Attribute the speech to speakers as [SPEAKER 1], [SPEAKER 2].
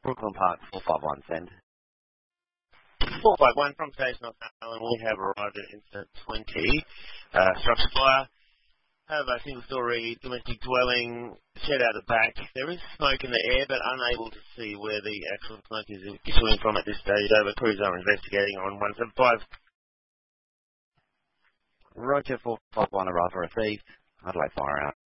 [SPEAKER 1] Brooklyn Park 451, send.
[SPEAKER 2] 451 from station North Island. We have arrived at incident 20. Structure fire. Have a single-story domestic dwelling, shed out the back. There is smoke in the air, but unable to see where the actual smoke is issuing from at this stage. Over. Crews are investigating on 175.
[SPEAKER 1] Roger 451, arrival received. Adelaide fire out.